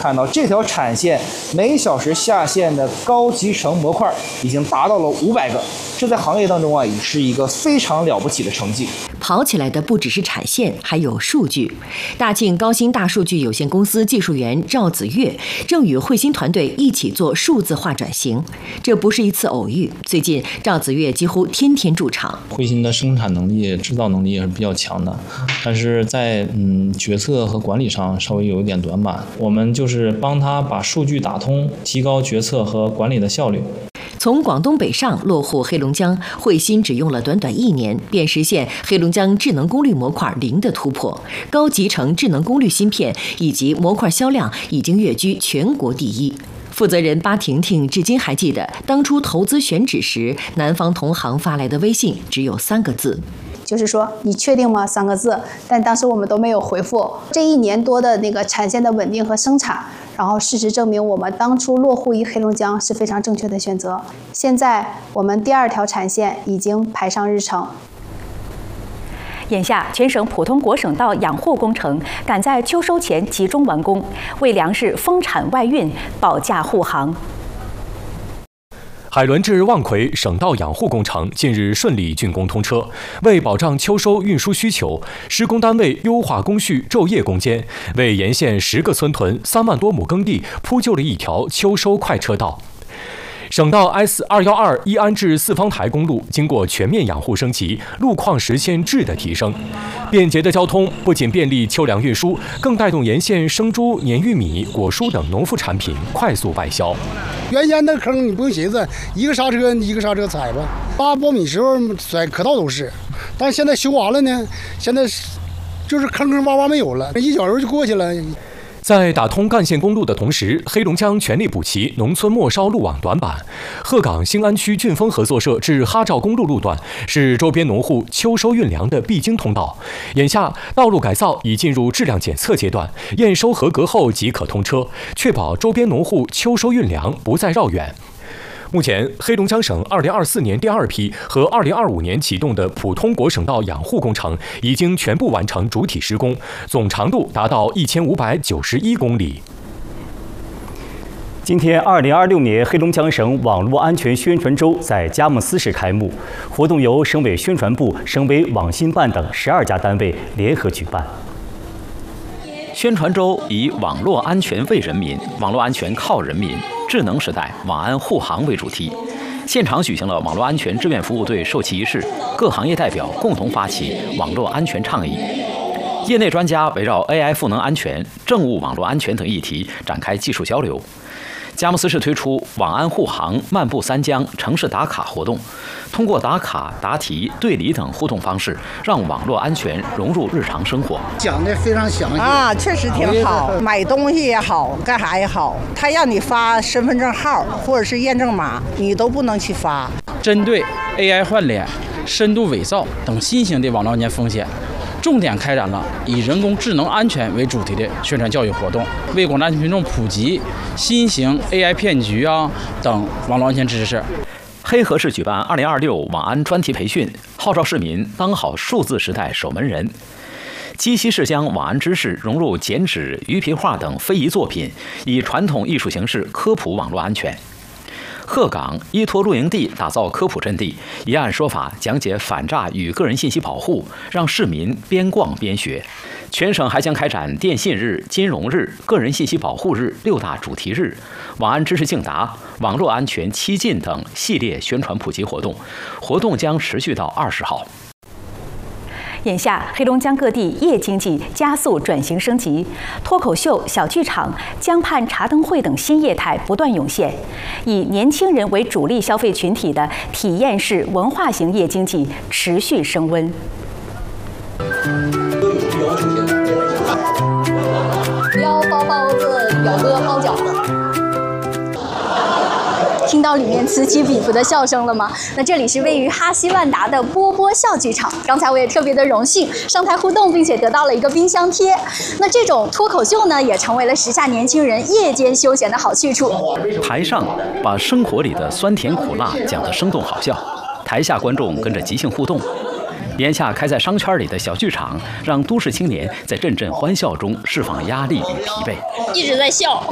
看到，这条产线每小时下线的高集成模块已经达到了500个，这在行业当中啊，也是一个非常了不起的成绩。 跑起来的不只是产线，还有数据。大庆高新大数据有限公司技术员赵子越正与慧鑫团队一起做数字化转型，这不是一次偶遇。最近，赵子越几乎天天驻场。 慧鑫的生产能力、制造能力也是比较强的，但是在决策和管理上稍微有一点短板。我们就是帮他把数据打通，提高决策和管理的效率。 从广东北上落户黑龙江，慧鑫只用了短短1年，便实现黑龙江智能功率模块0的突破，高集成智能功率芯片以及模块销量已经跃居全国第1。负责人巴婷婷至今还记得，当初投资选址时，南方同行发来的微信只有3个字。 就是说，你确定吗？3个字，但当时我们都没有回复。这1年多的那个产线的稳定和生产，然后事实证明，我们当初落户于黑龙江是非常正确的选择。现在我们第2条产线已经排上日程。 眼下，全省普通国省道养护工程赶在秋收前集中完工，为粮食丰产外运保驾护航。 海伦至望奎省道养护工程近日顺利竣工通车，为保障秋收运输需求，施工单位优化工序，昼夜攻坚，为沿线10个村屯、3万多亩耕地铺就了一条秋收快车道。省道 S212义安至四方台公路经过全面养护升级，路况实现质的提升。便捷的交通不仅便利秋粮运输，更带动沿线生猪、碾玉米、果蔬等农副产品快速外销。 原先那坑你不用寻思，一个刹车踩吧，扒苞米时候甩可道都是，但是现在修完了呢，现在就是坑洼洼没有了，一脚油就过去了。 在打通干线公路的同时，黑龙江全力补齐农村末梢路网短板。鹤岗兴安区俊丰合作社至哈赵公路路段是周边农户秋收运粮的必经通道。眼下，道路改造已进入质量检测阶段，验收合格后即可通车，确保周边农户秋收运粮不再绕远。目前，黑龙江省2024年第2批和2025年启动的普通国省道养护工程已经全部完成主体施工，总长度达到1591公里。 今天，2026年黑龙江省网络安全宣传周在佳木斯市开幕，活动由省委宣传部、省委网信办等12家单位联合举办。 宣传周以“网络安全为人民，网络安全靠人民，智能时代网安护航”为主题，现场举行了网络安全志愿服务队授旗仪式，各行业代表共同发起网络安全倡议。业内专家围绕 AI 赋能安全、政务网络安全等议题展开技术交流。佳木斯市推出网安护航漫步三江城市打卡活动，通过打卡、答题、对礼等互动方式，让网络安全融入日常生活。 讲得非常详细啊，确实挺好。买东西也好，干啥也好，他让你发身份证号或者是验证码，你都不能去发。 针对 AI 换脸、深度伪造等新型的网络安全风险，重点开展了以人工智能安全为主题的宣传教育活动，为广大群众普及新型 AI 骗局等网络安全知识。 黑河市举办2026网安专题培训，号召市民当好数字时代守门人。鸡西市将网安知识融入剪纸、鱼皮画等非遗作品，以传统艺术形式科普网络安全。鹤岗依托露营地打造科普阵地，以案说法讲解反诈与个人信息保护，让市民边逛边学。全省还将开展电信日、金融日、个人信息保护日6大主题日、网安知识竞答、网络安全7进等系列宣传普及活动，活动将持续到20号。 眼下，黑龙江各地夜经济加速转型升级，脱口秀、小剧场、江畔茶灯会等新业态不断涌现。以年轻人为主力消费群体的体验式文化型夜经济持续升温。 要包包子，表哥包饺子。听到里面此起彼伏的笑声了吗？那这里是位于哈西万达的波波笑剧场。刚才我也特别的荣幸上台互动，并且得到了一个冰箱贴。那这种脱口秀呢，也成为了时下年轻人夜间休闲的好去处。 台上把生活里的酸甜苦辣讲得生动好笑，台下观众跟着即兴互动。眼下开在商圈里的小剧场，让都市青年在阵阵欢笑中释放压力与疲惫。 一直在笑，